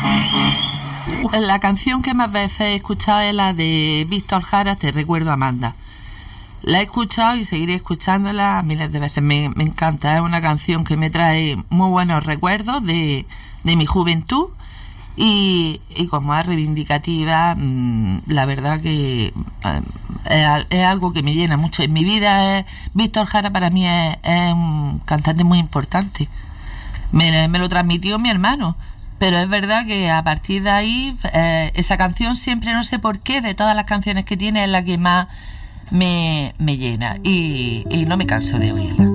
La canción que más veces he escuchado es la de Víctor Jara, Te recuerdo Amanda. La he escuchado y seguiré escuchándola miles de veces. Me encanta, es una canción que me trae muy buenos recuerdos de mi juventud y como es reivindicativa, la verdad que es algo que me llena mucho. En mi vida Víctor Jara para mí es un cantante muy importante. Me lo transmitió mi hermano. Pero es verdad que a partir de ahí, esa canción siempre, no sé por qué, de todas las canciones que tiene, es la que más me llena y no me canso de oírla.